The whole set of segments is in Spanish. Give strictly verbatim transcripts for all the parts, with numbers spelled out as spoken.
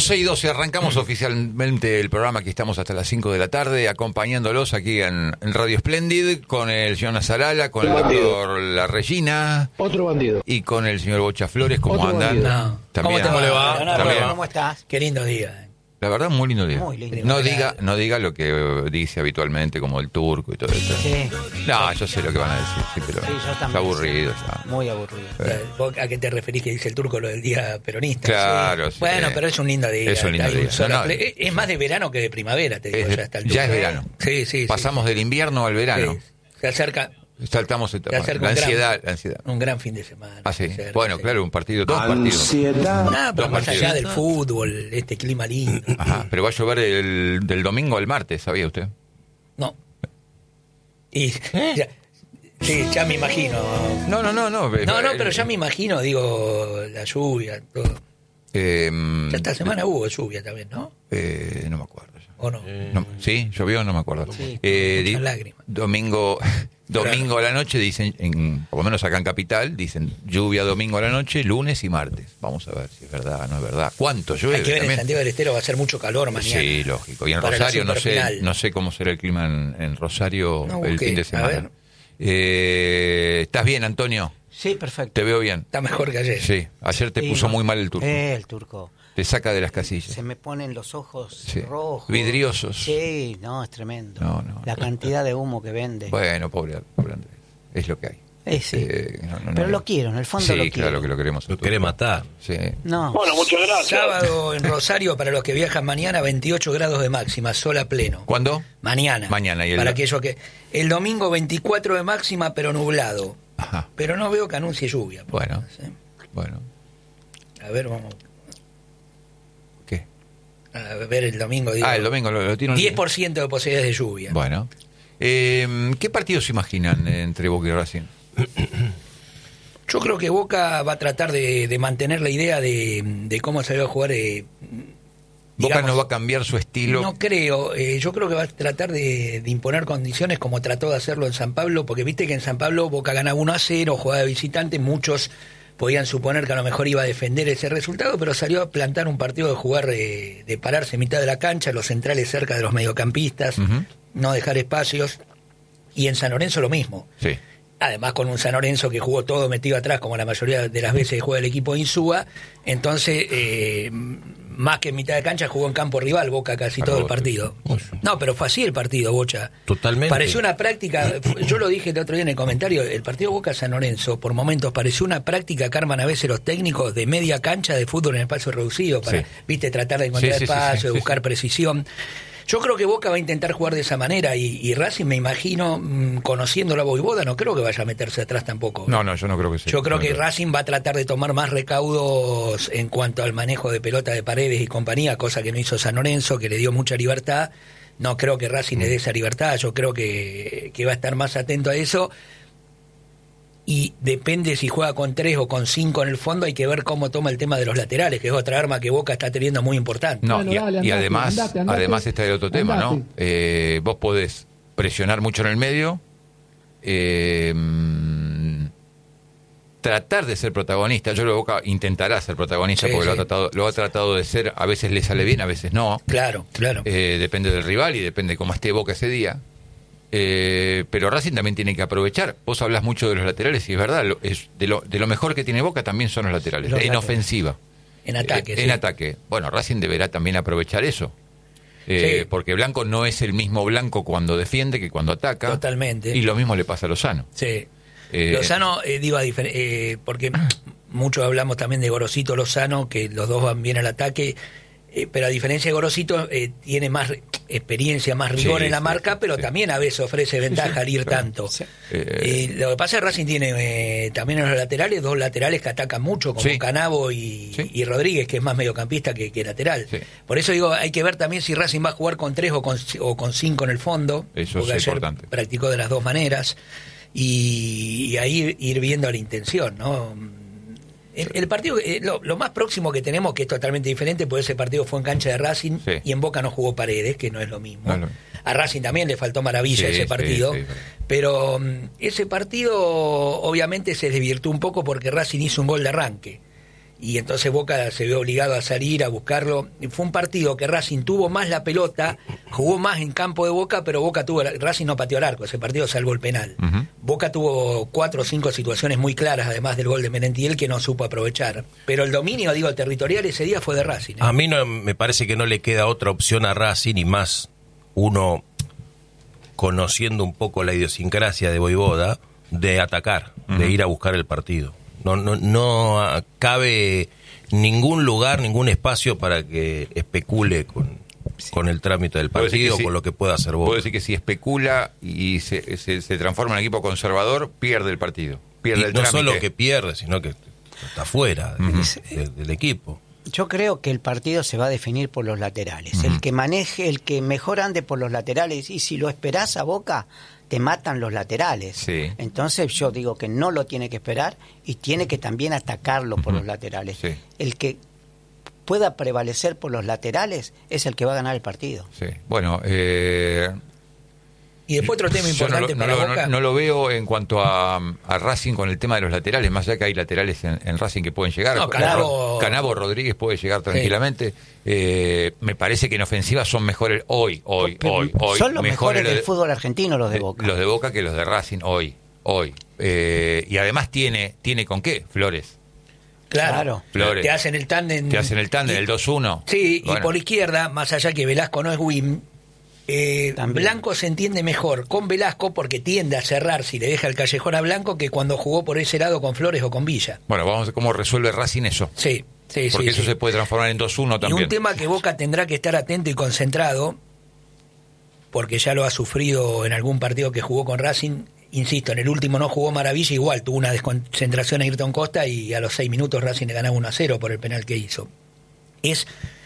doce y doce, arrancamos oficialmente el programa. Aquí estamos hasta las cinco de la tarde, acompañándolos aquí en, en Radio Splendid, con el señor Nazarala, con el doctor La Regina. Otro bandido. Y con el señor Bocha Flores. ¿Cómo Otro andan? No. También, ¿Cómo te va? Leonardo, También. ¿cómo estás? Qué lindo día. La verdad, muy lindo día. Muy lindo. No diga, no diga lo que dice habitualmente, como el turco y todo eso. Sí. No, yo sé lo que van a decir, sí, pero Sí, yo también está aburrido ya. Muy aburrido. ¿Vos ¿A qué te referís que dice el turco lo del día peronista? Claro, sí. Bueno, pero es un lindo día. Es un lindo Hay día. sol No, a no. ple- es- es más de verano que de primavera, te digo. Es- ya, hasta el ya es turco. verano. Sí, sí. Pasamos del invierno al sí. verano. Sí. Se acerca Saltamos etapas. Se acerca La un gran- ansiedad, la ansiedad. un gran fin de semana. Ah, sí. Se acerca, Bueno, sí. claro, un partido, dos partidos. Ansiedad. Ah, pero Dos más partidos. allá del fútbol, este clima lindo. Ajá, pero va a llover el, del domingo al martes, ¿sabía usted? No. Y ya, sí, ya me imagino. No, no, no, no. No, no, pero ya me imagino, digo, la lluvia, todo. Eh, Ya esta semana hubo lluvia también, ¿no? eh, no me acuerdo. ya. ¿O no? No, ¿sí? ¿Llovió? No me acuerdo. Sí, Eh, muchas di- lágrimas. Domingo, domingo a la noche dicen, en, por lo menos acá en Capital, dicen lluvia domingo a la noche, lunes y martes. Vamos a ver si es verdad o no es verdad. ¿Cuánto llueve? Hay que ver, en también? Santiago del Estero va a ser mucho calor mañana. Sí, lógico. Y en Para la Rosario no sé, superfinal. no sé cómo será el clima en, en Rosario No, el busqué, fin de a semana. ver. Eh, ¿Estás bien, Antonio? Sí, perfecto. Te veo bien. Está mejor que ayer. Sí, ayer te Sí, puso no. muy mal el turco. Eh, el turco. Te saca de las casillas. Se me ponen los ojos Sí. rojos. Vidriosos. Sí, no, es tremendo. No, no, La no. cantidad de humo que vende. Bueno, pobre, pobre Andrés. Es lo que hay. Eh, sí. Eh, no, no, Pero no. lo quiero, en el fondo sí, lo quiero. claro que lo queremos. Lo quiere matar. Sí. No. Bueno, muchas gracias. Sábado en Rosario, para los que viajan mañana, veintiocho grados de máxima, sol a pleno. ¿Cuándo? Mañana. Mañana, y el- Para aquellos que... El domingo veinticuatro de máxima, pero nublado. Ajá. Pero no veo que anuncie lluvia. por Bueno. lo menos, ¿eh? Bueno. A ver, vamos ¿Qué? a ver el domingo. Digo, Ah, el domingo lo, lo tiene. diez por ciento de posibilidades de lluvia. Bueno. Eh, ¿Qué partidos se imaginan entre Boca y Racing? Yo creo que Boca va a tratar de, de mantener la idea de, de cómo se va a jugar. Eh, Boca digamos, no va a cambiar su estilo. No creo, eh, yo creo que va a tratar de, de imponer condiciones como trató de hacerlo en San Pablo, porque viste que en San Pablo Boca ganaba uno a cero, jugaba de visitante, muchos podían suponer que a lo mejor iba a defender ese resultado, pero salió a plantar un partido de jugar, eh, de pararse en mitad de la cancha, los centrales cerca de los mediocampistas, Ujú. no dejar espacios, y en San Lorenzo lo mismo. Sí. Además con un San Lorenzo que jugó todo metido atrás, como la mayoría de las veces juega el equipo de Insúa, entonces, eh, más que en mitad de cancha, jugó en campo rival Boca casi Ah, todo el Boca. partido. No, pero fue así el partido, Bocha. Totalmente. Pareció una práctica, yo lo dije el otro día en el comentario, el partido Boca-San Lorenzo, por momentos pareció una práctica que arman a veces los técnicos de media cancha de fútbol en espacio reducido, para, Sí. viste, tratar de encontrar Sí, sí, sí, espacio, sí, de sí, buscar sí. precisión. Yo creo que Boca va a intentar jugar de esa manera y, y Racing, me imagino, mm, conociendo la Boivoda, no creo que vaya a meterse atrás tampoco. No, no, yo no creo que sea. Yo creo No, que no. Racing va a tratar de tomar más recaudos en cuanto al manejo de pelota de Paredes y compañía, cosa que no hizo San Lorenzo, que le dio mucha libertad. No creo que Racing le dé esa libertad, yo creo que, que va a estar más atento a eso. Y depende si juega con tres o con cinco en el fondo, hay que ver cómo toma el tema de los laterales, que es otra arma que Boca está teniendo muy importante. No, Bueno, y, dale, y andate, además, andate, andate. además está el otro tema, ¿no? Andate. Eh, vos podés presionar mucho en el medio, eh, mm, tratar de ser protagonista. Yo creo que Boca intentará ser protagonista Sí, porque Lo, ha sí. tratado, lo ha tratado de ser, a veces le sale bien, a veces no. Claro, claro. Eh, depende del rival y depende de cómo esté Boca ese día. Eh, pero Racing también tiene que aprovechar. Vos hablas mucho de los laterales y es verdad, lo, es, de, lo, de lo mejor que tiene Boca también son los laterales, Los en laterales. ofensiva. En ataque, Eh, sí. En ataque. Bueno, Racing deberá también aprovechar eso. Eh, Sí. Porque Blanco no es el mismo Blanco cuando defiende que cuando ataca. Totalmente. Y lo mismo le pasa a Lozano. Sí. Eh, Lozano, eh, digo, a difer- eh, porque muchos hablamos también de Gorosito Lozano, que los dos van bien al ataque, eh, pero a diferencia de Gorosito, eh, tiene más re- experiencia, más rigor Sí, en la sí, marca, pero sí. también a veces ofrece ventaja al ir claro. tanto. Eh, Y lo que pasa es que Racing tiene eh, también en los laterales dos laterales que atacan mucho, como Sí. Canavo y, Sí. y Rodríguez, que es más mediocampista que, que lateral. Sí. Por eso digo, hay que ver también si Racing va a jugar con tres o con, o con cinco en el fondo. Eso porque es ayer importante. practicó de las dos maneras. Y, y ahí ir viendo la intención, ¿no? El, el partido, eh, lo, lo más próximo que tenemos, que es totalmente diferente, porque ese partido fue en cancha de Racing Sí. y en Boca no jugó Paredes, que no es lo mismo. No es lo mismo. A Racing también le faltó maravilla Sí, ese sí, partido, sí, sí. pero mm, ese partido obviamente se desvirtuó un poco porque Racing hizo un gol de arranque. y entonces Boca se vio obligado a salir a buscarlo. Y fue un partido que Racing tuvo más la pelota, jugó más en campo de Boca, pero Boca tuvo, Racing no pateó al arco ese partido salvo el penal. Uh-huh. Boca tuvo cuatro o cinco situaciones muy claras, además del gol de Merentiel, que no supo aprovechar. Pero el dominio, digo, el territorial ese día fue de Racing, ¿eh? A mí no, me parece que no le queda otra opción a Racing, y más uno conociendo un poco la idiosincrasia de Voivoda, de atacar, uh-huh. de ir a buscar el partido. No, no, no cabe ningún lugar, ningún espacio para que especule con, sí. con el trámite del partido, sí, con lo que pueda hacer Boca. Puedo decir que si especula y se, se, se transforma en equipo conservador, pierde el partido. Pierde y el no trámite. solo que pierde, sino que está fuera uh-huh. de, de, del equipo. Yo creo que el partido se va a definir por los laterales. Uh-huh. El que maneje, el que mejor ande por los laterales, y si lo esperás a Boca, te matan los laterales. Sí. Entonces yo digo que no lo tiene que esperar y tiene que también atacarlo por uh-huh. los laterales. Sí. El que pueda prevalecer por los laterales es el que va a ganar el partido. Sí. Bueno, eh... y después otro tema importante no lo, para no, Boca. No, no lo veo en cuanto a, a Racing con el tema de los laterales, más allá que hay laterales en, en Racing que pueden llegar. No, Canabo... Canabo Rodríguez puede llegar tranquilamente. Sí. Eh, me parece que en ofensiva son mejores hoy, hoy, Pero hoy, hoy. Son los mejores, mejores del de, fútbol argentino los de Boca. Los de Boca que los de Racing hoy, hoy. Eh, y además tiene, tiene con qué, Flores. Claro, Flores. Te hacen el tándem. Te hacen el tándem, el dos uno. Sí, bueno. Y por izquierda, más allá que Velasco no es Wim, eh, Blanco se entiende mejor con Velasco porque tiende a cerrar si le deja el callejón a Blanco que cuando jugó por ese lado con Flores o con Villa. Bueno, vamos a ver cómo resuelve Racing eso. Sí, sí, porque sí. eso sí. se puede transformar en dos uno también. Y un tema que Boca tendrá que estar atento y concentrado, porque ya lo ha sufrido en algún partido que jugó con Racing. Insisto, en el último no jugó Maravilla, igual tuvo una desconcentración a Ayrton Costa y a los seis minutos Racing le ganaba uno a cero por el penal que hizo. Es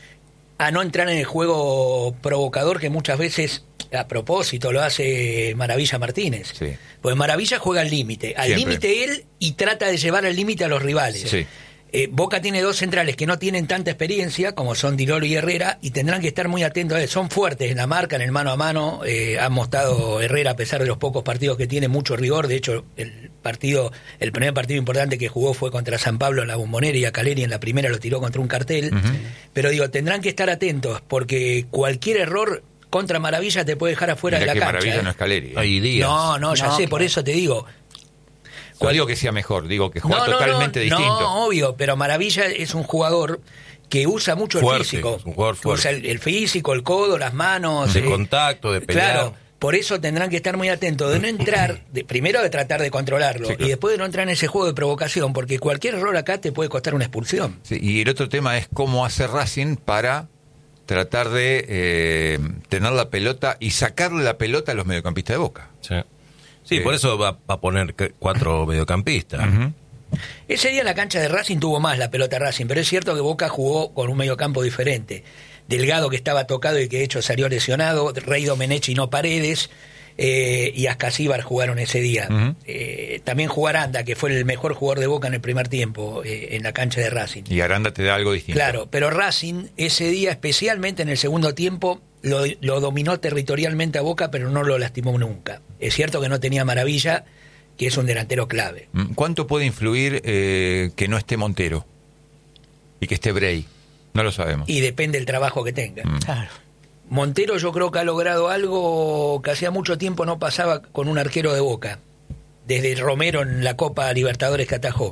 a no entrar en el juego provocador que muchas veces, a propósito, lo hace Maravilla Martínez. Sí. Pues Maravilla juega al límite, al límite él y trata de llevar al límite a los rivales. Sí. Eh, Boca tiene dos centrales que no tienen tanta experiencia, como son Di Loro y Herrera, y tendrán que estar muy atentos a él. Son fuertes en la marca, en el mano a mano. Eh, ha mostrado Herrera, a pesar de los pocos partidos que tiene, mucho rigor. De hecho, el partido, el primer partido importante que jugó fue contra San Pablo en la Bombonera, y a Caleri en la primera lo tiró contra un cartel. Uh-huh. Pero digo, tendrán que estar atentos, porque cualquier error contra Maravilla te puede dejar afuera Mirá de la que cancha. Maravilla ¿eh? no es Caleri. ¿eh? Hay días. No, no, ya no, sé, claro. por eso te digo. No digo que sea mejor, digo que juega no, no, totalmente no, distinto. No, obvio, pero Maravilla es un jugador que usa mucho fuerte, el físico. Es un jugador fuerte. Usa el, el físico, el codo, las manos. De eh, contacto, de pelear. Claro, por eso tendrán que estar muy atentos de no entrar, de, primero de tratar de controlarlo, sí, claro. Y después de no entrar en ese juego de provocación, porque cualquier error acá te puede costar una expulsión. Sí, y el otro tema es cómo hace Racing para tratar de eh, tener la pelota y sacarle la pelota a los mediocampistas de Boca. Sí. Sí, eh, por eso va, va a poner cuatro mediocampistas. Uh-huh. Ese día en la cancha de Racing tuvo más la pelota Racing, pero es cierto que Boca jugó con un mediocampo diferente. Delgado, que estaba tocado y que de hecho salió lesionado, Rey Domenech y no Paredes, eh, y Ascasíbar jugaron ese día. Uh-huh. Eh, también jugó Aranda, que fue el mejor jugador de Boca en el primer tiempo, eh, en la cancha de Racing. Y Aranda te da algo distinto. Claro, pero Racing ese día, especialmente en el segundo tiempo, Lo, lo dominó territorialmente a Boca, pero no lo lastimó nunca. Es cierto que no tenía Maravilla, que es un delantero clave. ¿Cuánto puede influir eh, que no esté Montero y que esté Bray? No lo sabemos. Y depende del trabajo que tenga. Mm. Claro. Montero yo creo que ha logrado algo que hacía mucho tiempo no pasaba con un arquero de Boca, desde Romero en la Copa Libertadores que atajó.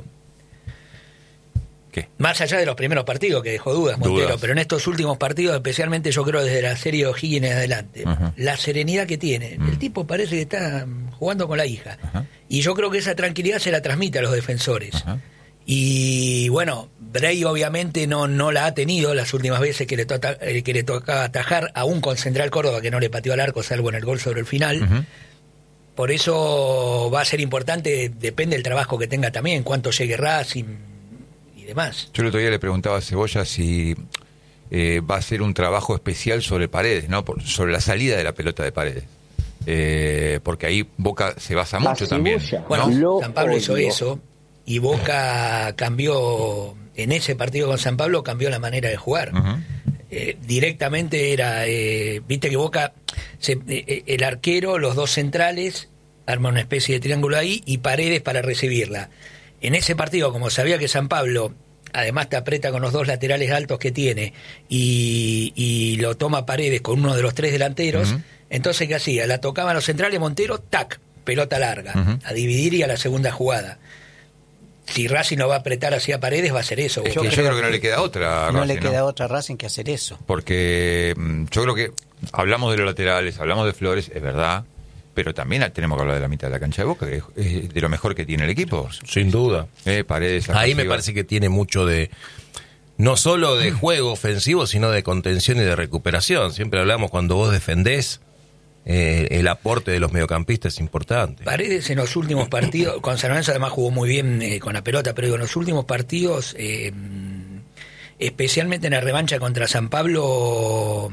¿Qué? Más allá de los primeros partidos, que dejó dudas Montero, dudas. Pero en estos últimos partidos, especialmente yo creo desde la serie de O'Higgins en adelante, uh-huh. La serenidad que tiene, uh-huh. El tipo parece que está jugando con la hija, uh-huh. Y yo creo que esa tranquilidad se la transmite a los defensores, uh-huh. Y bueno, Bray obviamente no, no la ha tenido las últimas veces que le, to- que le tocaba atajar, aún con Central Córdoba, que no le pateó al arco, salvo en el gol sobre el final. Uh-huh. Por eso va a ser importante, depende del trabajo que tenga también, cuánto llegue Racing demás. Yo el otro día le preguntaba a Cebolla si eh, va a hacer un trabajo especial sobre Paredes, ¿no? Por, sobre la salida de la pelota de Paredes. Eh, porque ahí Boca se basa mucho la también. ¿No? Bueno, San Pablo hizo eso y Boca cambió, en ese partido con San Pablo cambió la manera de jugar. Uh-huh. Eh, directamente era, eh, viste que Boca, se, eh, el arquero, los dos centrales, arma una especie de triángulo ahí y Paredes para recibirla. En ese partido, como sabía que San Pablo además te aprieta con los dos laterales altos que tiene y, y lo toma Paredes con uno de los tres delanteros, uh-huh. entonces ¿qué hacía? La tocaban los centrales, Montero, tac, pelota larga, uh-huh. a dividir y a la segunda jugada. Si Racing no va a apretar hacia Paredes, va a hacer eso. Es que yo creo que no le queda otra a No Racing, le queda ¿no? otra a Racing que hacer eso. Porque yo creo que hablamos de los laterales, hablamos de Flores, es verdad, pero también tenemos que hablar de la mitad de la cancha de Boca, que es de lo mejor que tiene el equipo. Sin duda. Eh, Paredes, ahí me parece que tiene mucho de, no solo de juego ofensivo, sino de contención y de recuperación. Siempre hablamos cuando vos defendés, eh, el aporte de los mediocampistas es importante. Paredes en los últimos partidos, con San Lorenzo además jugó muy bien eh, con la pelota, pero en los últimos partidos, eh, especialmente en la revancha contra San Pablo,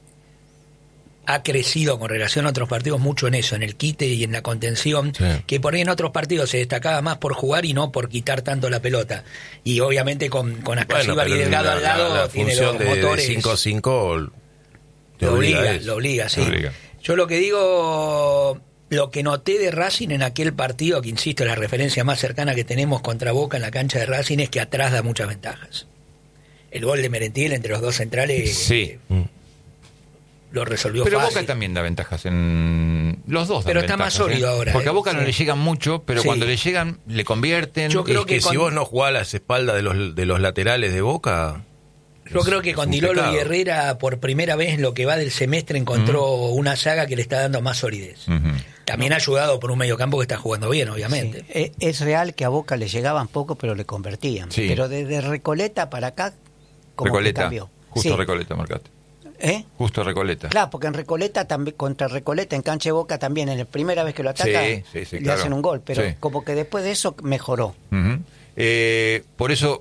ha crecido con relación a otros partidos mucho en eso, en el quite y en la contención, sí. que por ahí en otros partidos se destacaba más por jugar y no por quitar tanto la pelota. Y obviamente con, con Ascasíbar bueno, y Delgado la, al lado la, la tiene los de, motores. De cinco a cinco lo obliga, lo obliga, sí. Lo obliga. Yo lo que digo, lo que noté de Racing en aquel partido, que insisto, la referencia más cercana que tenemos contra Boca en la cancha de Racing, es que atrás da muchas ventajas. El gol de Merentiel entre los dos centrales... Sí. Eh, lo resolvió pero fácil. Boca también da ventajas en los dos. Pero está ventajas, más sólido ¿eh? ahora. Porque ¿eh? a Boca sí. no le llegan mucho, pero sí. cuando le llegan le convierten. Yo creo es que, que con... si vos no jugás a las espaldas de los de los laterales de Boca. Yo es, creo que con Di Lolo y Herrera por primera vez en lo que va del semestre encontró uh-huh. una saga que le está dando más solidez. Uh-huh. También ha ayudado por un mediocampo que está jugando bien, obviamente. Sí. Es real que a Boca le llegaban poco, pero le convertían. Sí. Pero desde Recoleta para acá, como Recoleta, que cambió. Justo sí. Recoleta, marcate. ¿Eh? Justo Recoleta. Claro, porque en Recoleta también, contra Recoleta en cancha de Boca también, en la primera vez que lo ataca, sí, sí, sí, le claro. hacen un gol, pero sí. como que después de eso mejoró. Uh-huh. eh, por eso,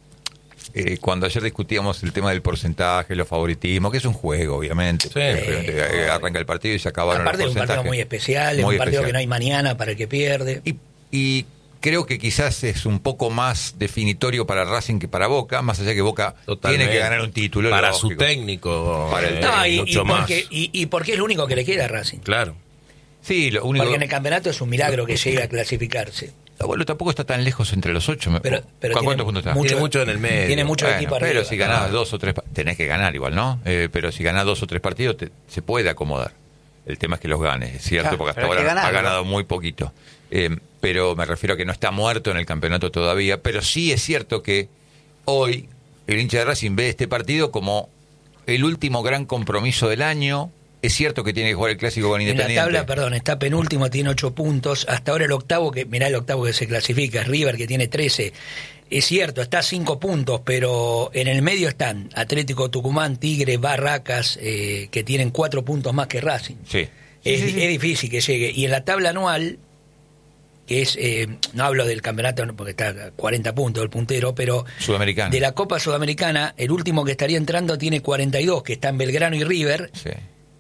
eh, cuando ayer discutíamos el tema del porcentaje, los favoritismos, que es un juego, obviamente. Sí. Eh, arranca el partido y se acabaron Aparte los porcentajes. Aparte es un partido muy especial, es muy un partido especial. que no hay mañana para el que pierde. Y, y creo que quizás es un poco más definitorio para Racing que para Boca, más allá que Boca Totalmente. tiene que ganar un título. Para lógico. su técnico, para el no, y, mucho y más. Porque, y, y porque es lo único que le queda a Racing. Claro. Sí, lo único... Porque en el campeonato es un milagro que llegue a clasificarse. Bueno, tampoco está tan lejos entre los ocho. Pero, pero ¿Cuántos tiene puntos está? Mucho, tiene mucho en el medio. Tiene mucho bueno, equipo pero arriba. si ganás Ah. dos o tres... Tenés que ganar igual, ¿no? Eh, pero si ganás dos o tres partidos, te, se puede acomodar. El tema es que los ganes, es cierto, Claro, porque hasta pero hay que ahora ha ganarlo. ganado muy poquito. Eh, pero me refiero a que no está muerto en el campeonato todavía. Pero sí es cierto que hoy el hincha de Racing ve este partido como el último gran compromiso del año. Es cierto que tiene que jugar el clásico con Independiente. En la tabla, perdón, está penúltimo, tiene ocho puntos. Hasta ahora el octavo, que mirá el octavo que se clasifica, es River, que tiene trece. Es cierto, está a cinco puntos, pero en el medio están Atlético Tucumán, Tigre, Barracas, eh, que tienen cuatro puntos más que Racing. Sí. Es, sí, sí, sí. es difícil que llegue. Y en la tabla anual, que es, eh, no hablo del campeonato porque está a cuarenta puntos el puntero, pero Sudamericana. de la Copa Sudamericana, el último que estaría entrando tiene cuarenta y dos, que está en Belgrano y River. Sí.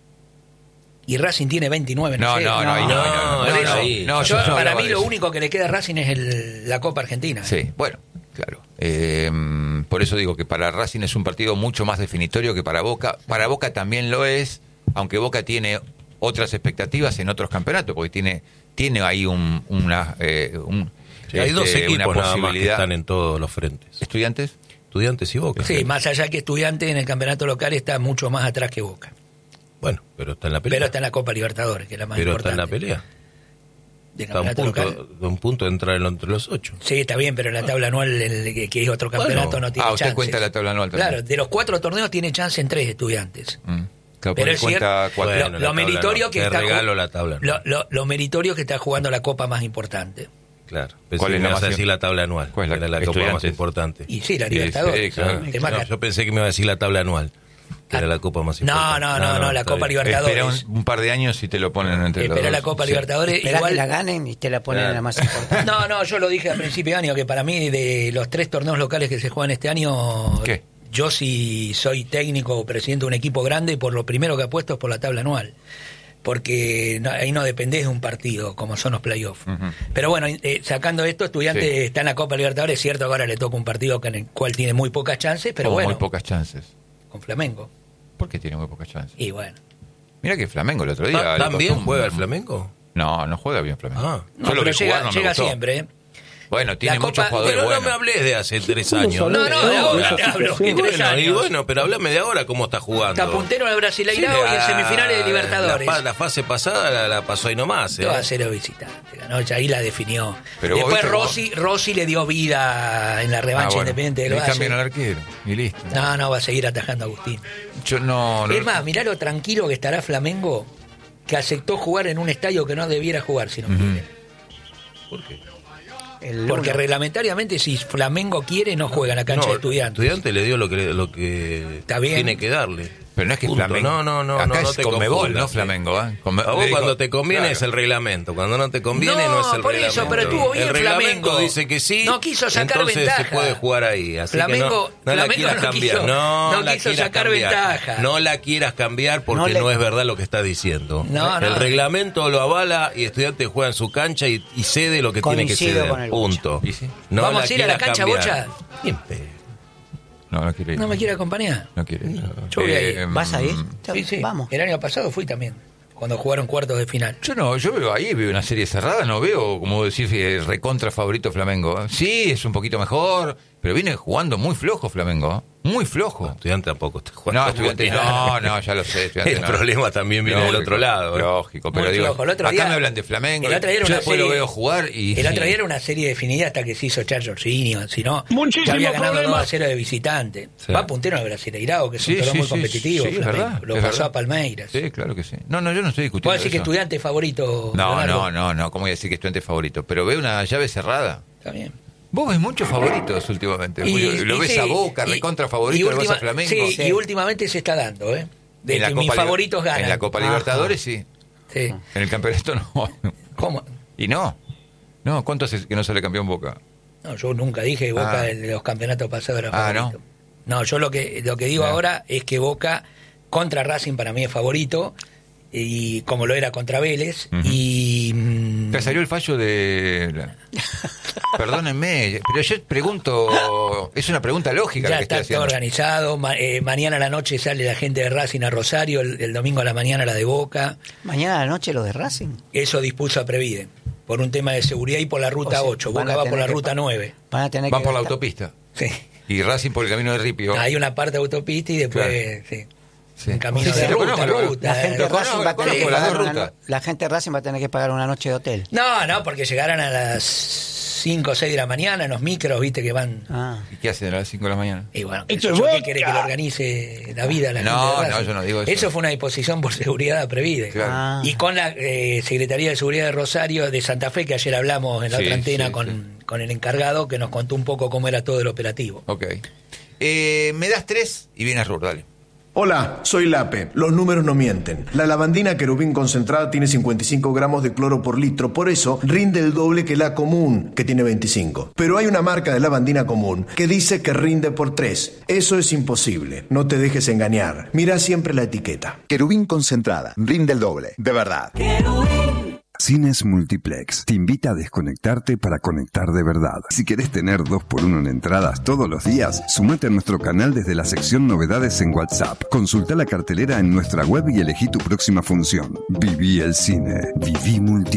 Y Racing tiene veintinueve. No, sé. no, no, ahí no, ahí no, no, Por no, eso, no, no, yo- yo no para hablaba mí de lo eso. único que le queda a Racing es el, la Copa Argentina. Sí, bueno, claro. Eh, por eso digo que para Racing es un partido mucho más definitorio que para Boca. Para Boca también lo es, aunque Boca tiene otras expectativas en otros campeonatos, porque tiene tiene ahí un, una eh, un, Sí, hay dos este, equipos una nada más que posibilidad. están en todos los frentes. ¿Estudiantes? Estudiantes y Boca. Sí, más allá que Estudiantes en el campeonato local está mucho más atrás que Boca. Bueno, pero está en la pelea. Pero está en la Copa Libertadores, que es la más Pero está importante. en la pelea. Del Está a un campeonato punto, local. de un punto de entrar en- entre los ocho. Sí, está bien, pero en la tabla anual, el- que- que es otro campeonato, Bueno. no tiene Ah, usted chances. cuenta la tabla anual también. Claro, de los cuatro torneos tiene chance en tres Estudiantes. Mm. Claro, Pero porque es cuenta cierto- cuatro. Lo- Bueno, lo la tabla meritorio no. que Te está ju- regalo la tabla. no. Lo, lo, lo meritorio que está jugando la Copa más importante. Claro. Pensé ¿Cuál que es me la ibas a más- decir la tabla anual. ¿Cuál es la- Era la copa más Estudiantes? importante. Y sí, la Sí, Libertadores. sí, claro. El tema No, que- yo pensé que me iba a decir la tabla anual, que era la copa más No, importante. no, no, no, la está Copa bien. Libertadores. Espera un, un par de años y te lo ponen entre los Espera dos. la Copa Sí. Libertadores. Esperá igual- que la ganen y te la ponen en la más importante. No, no, yo lo dije al principio de año, que para mí de los tres torneos locales que se juegan este año, ¿Qué? yo si soy técnico o presidente de un equipo grande, por lo primero que apuesto es por la tabla anual. Porque no- ahí no dependés de un partido, como son los playoffs. Ujú. Pero bueno, eh, sacando esto, Estudiantes Sí. está en la Copa Libertadores, es cierto que ahora le toca un partido en el cual tiene muy pocas chances, pero O bueno, muy pocas chances. con Flamengo. ¿Por qué tiene muy pocas chances? Y bueno. Mira que Flamengo el otro día. Ta- le ¿También costó un- juega el Flamengo? No, no juega bien Flamengo. Ah. No, Yo lo pero vi llega, jugar, no me llega gustó. siempre, ¿eh? Bueno, tiene La muchos Copa- jugadores Pero buenos. no me hables de hace tres años. No, no, de ahora te hablo. Y Tres bueno, y años. bueno, pero hablame de ahora cómo está jugando. Está puntero en el Brasileirao Sí, y en la- semifinales de Libertadores. La, fa- la fase pasada la, la pasó ahí nomás. ¿eh? dos a cero visitante, ganó, ya ahí la definió. Pero vos Después viste cómo- Rossi, Rossi le dio vida en la Ah, revancha bueno, independiente del le Valle. cambian al arquero y listo. No, no, va a seguir atajando a Agustín. Yo no... no- Es más, mirá lo tranquilo que estará Flamengo, que aceptó jugar en un estadio que no debiera jugar si no quiere. ¿Por qué? El Porque uno. reglamentariamente si Flamengo quiere no juega en la cancha No, de Estudiantes. Estudiante le dio lo que, lo que Está bien. tiene que darle. Pero no es que Punto. Flamengo... No, no, no, Acá no, es no te Conmebol, confundas, no sí. Flamengo, ¿eh? Conme- A vos le digo- cuando te conviene claro. es el reglamento, cuando no te conviene No, no, es el por eso, reglamento. pero estuvo bien el reglamento Flamengo. dice que sí, No quiso sacar entonces ventaja. se puede jugar ahí. Así Flamengo- que no, no la Flamengo quieras no cambiar. quiso- no, no la quiso quieras sacar cambiar. ventaja. No la quieras cambiar porque No no, le- es verdad lo que está diciendo. No, no. El reglamento lo avala y Estudiante juega en su cancha y, y cede lo que tiene que Coincido ceder. con el Punto. ¿Y sí? No ¿Vamos a ir a la quieras cancha, cambiar. Bocha? Bien pedo. No, no quiere ir. ¿No me quiere acompañar? No quiere ir. Yo voy a ir. ¿Vas a ir? Sí, sí. Vamos. El año pasado fui también, cuando jugaron cuartos de final. Yo no, yo veo ahí, veo una serie cerrada, no veo, como decir, eh, recontra favorito Flamengo. Sí, es un poquito mejor, pero viene jugando muy flojo Flamengo, ¿eh? Muy flojo. Estudiante tampoco está jugando. No, estudiante, no, no, ya lo sé. Estudiante, El no. problema también viene del otro lado, ¿eh? Lógico, pero Muy digo, flojo. El otro acá día- me hablan de Flamengo. El otro día era yo una después serie- lo veo jugar y... El otro día era una serie definida hasta que se hizo Charles Jorginho, si no, Muchísimo ya había ganado problema. dos a cero de visitante. Sí. Va puntero en el Brasileirao, que es Sí, un torneo sí, muy sí, competitivo. sí, es Flamengo. verdad, Lo es pasó verdad. a Palmeiras. Sí, claro que sí. No, no, yo no estoy discutiendo ¿Puedo decir que eso. estudiante es favorito? No, Leonardo? no, no, no, ¿cómo voy a decir que estudiante es favorito? Pero veo una llave cerrada. Está bien. Vos ves muchos favoritos últimamente. lo y ves sí, a Boca, y- recontra y favorito, lo ves última- a Flamengo. Sí, Sí. y últimamente se está dando, ¿eh? De En la que Copa mis Liber- favoritos ganan. En la Copa Ajá. Libertadores sí. Sí. En el campeonato no. ¿Cómo? Y no. No, ¿cuánto hace que no sale campeón Boca? No, yo nunca dije que Boca Ah. de los campeonatos pasados era Ah, favorito. ¿no? yo lo que lo que digo Ah. ahora es que Boca contra Racing para mí es favorito y como lo era contra Vélez Ujú. y mm, Te salió el fallo de... la- Perdónenme, pero yo pregunto... Es una pregunta lógica la ya que está estoy todo haciendo. organizado. Ma- eh, mañana a la noche sale la gente de Racing a Rosario, el, el domingo a la mañana la de Boca. Mañana a la noche lo de Racing. Eso dispuso a Previde por un tema de seguridad y por la ruta O sea, ocho. van Boca a va por tener la que ruta pa- nueve. Van a tener Van que por la gastar- autopista. Sí. Y Racing por el camino de Ripio. Hay una parte de autopista y después Claro. sí, Sí. un camino Sí, sí, de lo ruta, conozco, lo- ruta. La gente, Lo de Racing conozco, va a tener lo que conozco, las pagar dos una, rutas. la gente de Racing va a tener que pagar una noche de hotel. No, no, porque llegaran a las cinco o seis de la mañana en los micros, viste que van. Ah. ¿Y qué hacen a las cinco de la mañana? Y bueno, que Esto eso, es ¿yo qué Boca. querés que le organice la vida a la No, gente de no, Racing? yo no digo eso. Eso fue una disposición por seguridad a Previde. Claro. Ah. Y con la eh, Secretaría de Seguridad de Rosario de Santa Fe, que ayer hablamos en la Sí, otra antena sí, con, sí. con el encargado, que nos contó un poco cómo era todo el operativo. Ok. Eh, me das tres y vienes Rur, dale. Hola, soy Lape. Los números no mienten. La lavandina querubín concentrada tiene cincuenta y cinco gramos de cloro por litro, por eso rinde el doble que la común, que tiene veinticinco. Pero hay una marca de lavandina común que dice que rinde por tres. Eso es imposible. No te dejes engañar. Mira siempre la etiqueta. Querubín concentrada, rinde el doble, de verdad. Cines Multiplex te invita a desconectarte para conectar de verdad. Si querés tener dos por uno en entradas todos los días, sumate a nuestro canal desde la sección Novedades en WhatsApp. Consulta la cartelera en nuestra web y elegí tu próxima función. Viví el cine. Viví Multiplex.